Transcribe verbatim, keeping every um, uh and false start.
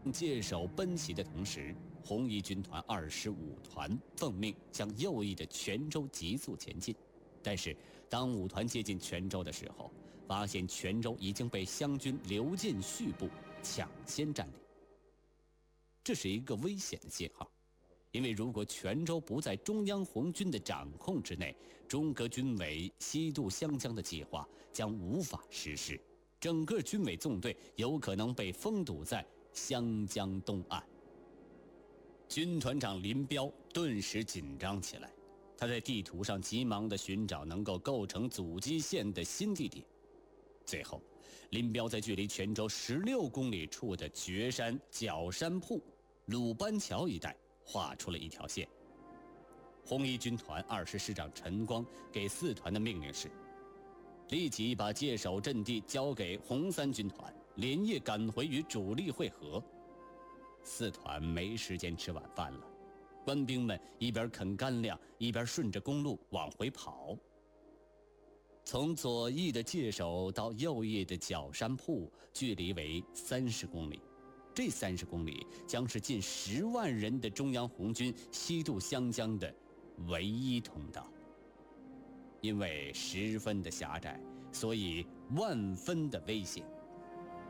界首奔袭的同时，红衣军团二十五团奉命向右翼的泉州急速前进。但是，当五团接近泉州的时候，发现泉州已经被湘军刘进续部抢先占领。这是一个危险的信号，因为如果泉州不在中央红军的掌控之内，中革军委西渡湘江的计划将无法实施，整个军委纵队有可能被封堵在湘江东岸。军团长林彪顿时紧张起来，他在地图上急忙地寻找能够构成阻击线的新地点。最后，林彪在距离泉州十六公里处的绝山角山铺鲁班桥一带画出了一条线。红一军团二师师长陈光给四团的命令是：立即把界首阵地交给红三军团，连夜赶回与主力会合。四团没时间吃晚饭了，官兵们一边啃干粮，一边顺着公路往回跑。从左翼的界首到右翼的角山铺，距离为三十公里。这三十公里将是近十万人的中央红军西渡湘江的唯一通道。因为十分的狭窄，所以万分的危险。